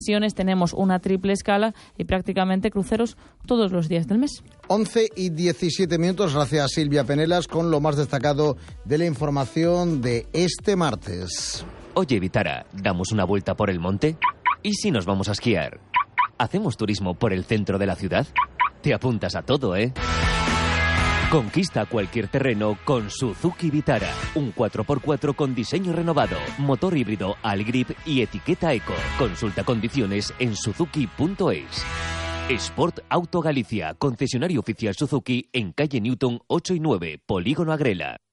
Tenemos una triple escala y prácticamente cruceros todos los días del mes. 11:17, gracias Silvia Penelas, con lo más destacado de la información de este martes. Oye, Vitara, ¿damos una vuelta por el monte? ¿Y si nos vamos a esquiar? ¿Hacemos turismo por el centro de la ciudad? Te apuntas a todo, ¿eh? Conquista cualquier terreno con Suzuki Vitara. Un 4x4 con diseño renovado, motor híbrido Allgrip y etiqueta Eco. Consulta condiciones en suzuki.es. Sport Auto Galicia, concesionario oficial Suzuki en calle Newton 8 y 9, Polígono Agrela.